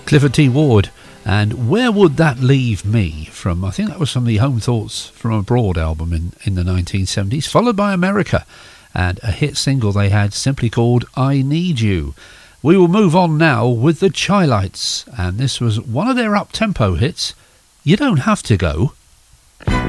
Clifford T. Ward, and Where Would That Leave Me? I think that was from the Home Thoughts from Abroad album in the 1970s, followed by America, and a hit single they had simply called I Need You. We will move on now with the Chi-Lites, and this was one of their up-tempo hits, You Don't Have to Go.